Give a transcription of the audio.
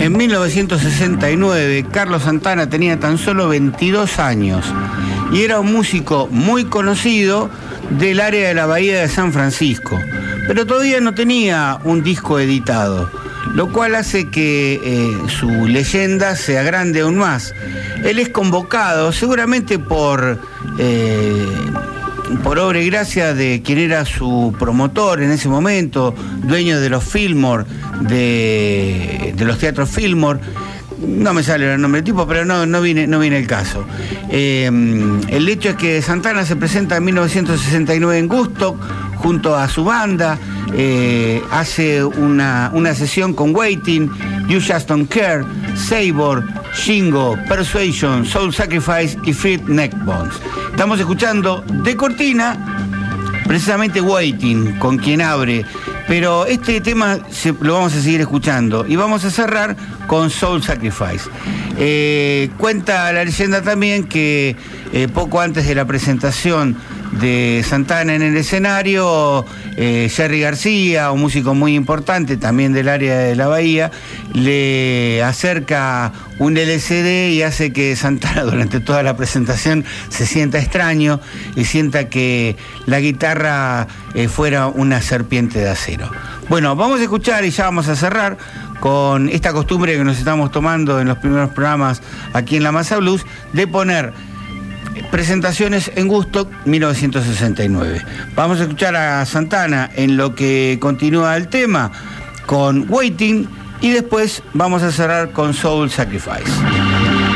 En 1969, Carlos Santana tenía tan solo 22 años y era un músico muy conocido del área de la Bahía de San Francisco, pero todavía no tenía un disco editado, lo cual hace que su leyenda se agrande aún más. Él es convocado, seguramente por obra y gracia de quien era su promotor en ese momento, dueño de los Fillmore, de los teatros Fillmore. No me sale el nombre del tipo, pero no viene el caso. El hecho es que Santana se presenta en 1969 en Woodstock junto a su banda, hace una sesión con Waiting, You Just Don't Care, Sabor, Shingo, Persuasion, Soul Sacrifice y Freed Neckbones. Estamos escuchando de cortina precisamente Waiting, con quien abre, pero este tema lo vamos a seguir escuchando y vamos a cerrar con Soul Sacrifice. Cuenta la leyenda también que poco antes de la presentación de Santana en el escenario, Jerry García, un músico muy importante también del área de la Bahía, le acerca un LCD y hace que Santana durante toda la presentación se sienta extraño y sienta que la guitarra fuera una serpiente de acero. Bueno, vamos a escuchar y ya vamos a cerrar con esta costumbre que nos estamos tomando en los primeros programas aquí en La Masa Blues, de poner presentaciones en Woodstock 1969. Vamos a escuchar a Santana en lo que continúa el tema con Waiting y después vamos a cerrar con Soul Sacrifice.